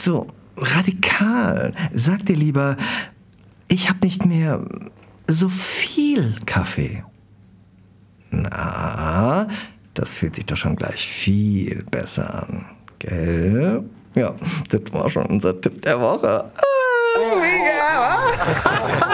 so radikal. Sag dir lieber, ich habe nicht mehr so viel Kaffee. Na, das fühlt sich doch schon gleich viel besser an, gell? Ja, das war schon unser Tipp der Woche. Mega!